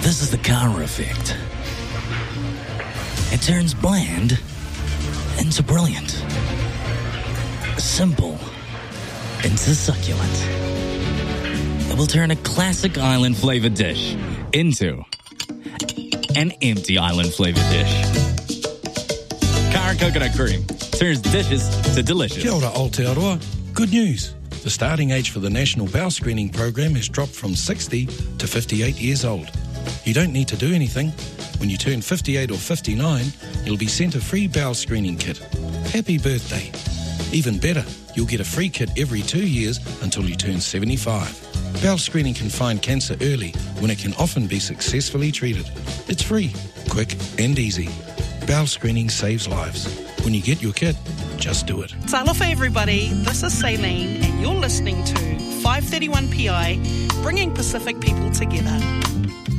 This is the Cara effect. It turns bland into brilliant. Simple into succulent. It will turn a classic island-flavored dish into an empty island-flavored dish. Cara Coconut Cream turns dishes to delicious. Kia ora, Aotearoa. Good news. The starting age for the National Bowel Screening Program has dropped from 60 to 58 years old. You don't need to do anything. When you turn 58 or 59, you'll be sent a free bowel screening kit. Happy birthday. Even better, you'll get a free kit every 2 years until you turn 75. Bowel screening can find cancer early when it can often be successfully treated. It's free, quick and easy. Bowel screening saves lives. When you get your kit, just do it. Talofa everybody, this is Saline and you're listening to 531 PI, bringing Pacific people together.